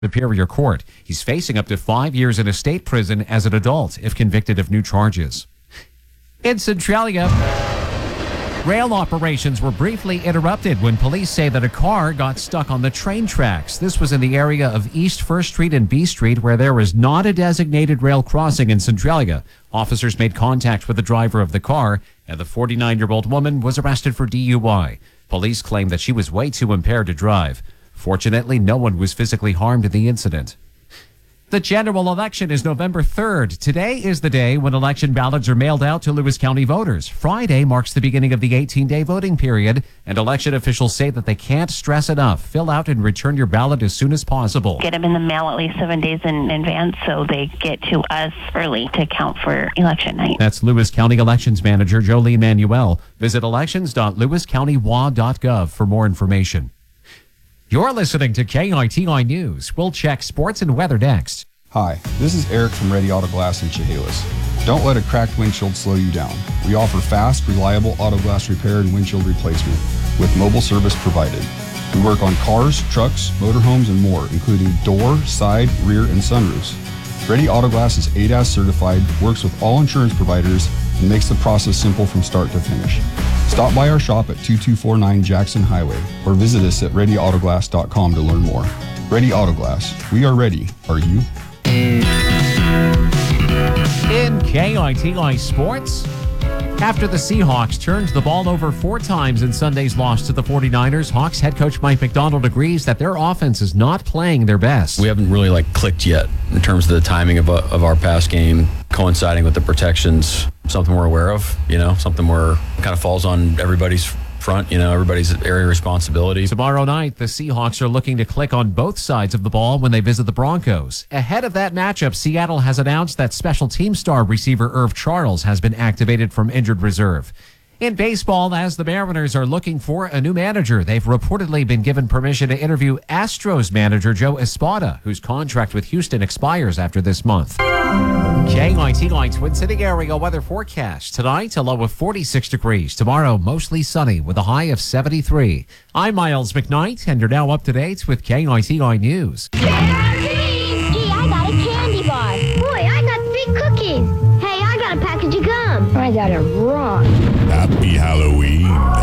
Superior Court. He's facing up to 5 years in a state prison as an adult if convicted of new charges. In Centralia, rail operations were briefly interrupted when police say that a car got stuck on the train tracks. This was in the area of East 1st Street and B Street, where there was not a designated rail crossing in Centralia. Officers made contact with the driver of the car, and the 49-year-old woman was arrested for DUI. Police claim that she was way too impaired to drive. Fortunately, no one was physically harmed in the incident. The general election is November 3rd. Today is the day when election ballots are mailed out to Lewis County voters. Friday marks the beginning of the 18-day voting period, and election officials say that they can't stress enough. Fill out and return your ballot as soon as possible. Get them in the mail at least 7 days in advance so they get to us early to count for election night. That's Lewis County Elections Manager Jolene Manuel. Visit elections.lewiscountywa.gov for more information. You're listening to KITI News. We'll check sports and weather next. Hi, this is Eric from Ready Auto Glass in Chehalis. Don't let a cracked windshield slow you down. We offer fast, reliable auto glass repair and windshield replacement with mobile service provided. We work on cars, trucks, motorhomes, and more, including door, side, rear, and sunroofs. Ready Auto Glass is ADAS certified, works with all insurance providers, and makes the process simple from start to finish. Stop by our shop at 2249 Jackson Highway or visit us at readyautoglass.com to learn more. Ready Auto Glass. We are ready. Are you? In KITI Sports, after the Seahawks turned the ball over 4 times in Sunday's loss to the 49ers, Hawks head coach Mike Macdonald agrees that their offense is not playing their best. We haven't really clicked yet in terms of the timing of our pass game coinciding with the protections. Something we're aware of, something where kind of falls on everybody's front, everybody's area of responsibility. Tomorrow night, the Seahawks are looking to click on both sides of the ball when they visit the Broncos. Ahead of that matchup, Seattle has announced that special team star receiver Irv Charles has been activated from injured reserve. In baseball, as the Mariners are looking for a new manager, they've reportedly been given permission to interview Astros manager Joe Espada, whose contract with Houston expires after this month. KITI Twin City area weather forecast. Tonight, a low of 46 degrees. Tomorrow, mostly sunny with a high of 73. I'm Miles McKnight, and you're now up to date with KITI News. Gee, I got a candy bar. Boy, I got 3 cookies. Hey, I got a package of gum. I got a rock. Happy Halloween.